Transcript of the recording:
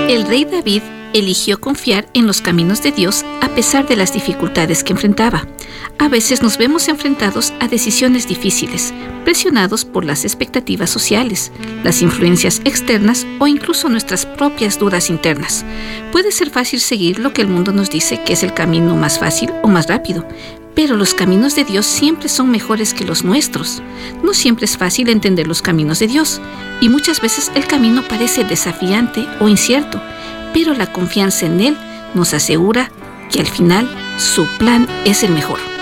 El rey David eligió confiar en los caminos de Dios a pesar de las dificultades que enfrentaba. A veces nos vemos enfrentados a decisiones difíciles, presionados por las expectativas sociales, las influencias externas o incluso nuestras propias dudas internas. Puede ser fácil seguir lo que el mundo nos dice que es el camino más fácil o más rápido, pero los caminos de Dios siempre son mejores que los nuestros. No siempre es fácil entender los caminos de Dios, y muchas veces el camino parece desafiante o incierto, pero la confianza en Él nos asegura que al final su plan es el mejor.